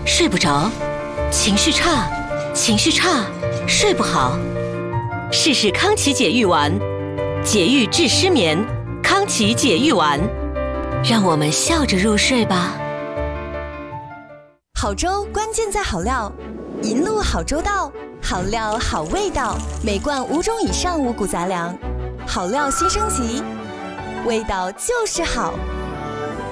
睡不着，情绪差，睡不好。试试康琪解郁丸，解郁治失眠，康琪解郁丸，让我们笑着入睡吧。 好粥关键在好料，银鹭好粥道，好料好味道，每罐5种以上五谷杂粮，好料新升级，味道就是好。